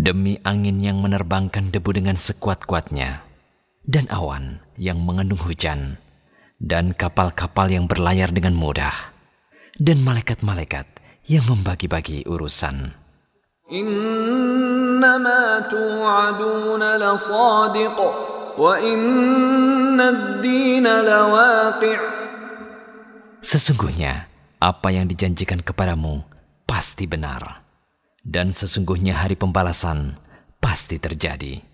demi angin yang menerbangkan debu dengan sekuat-kuatnya, dan awan yang mengandung hujan, dan kapal-kapal yang berlayar dengan mudah, dan malaikat-malaikat yang membagi-bagi urusan. Innama tu'aduna lasadiq wa inna ad-dina lawaqi'. Sesungguhnya apa yang dijanjikan kepadamu pasti benar, dan sesungguhnya hari pembalasan pasti terjadi.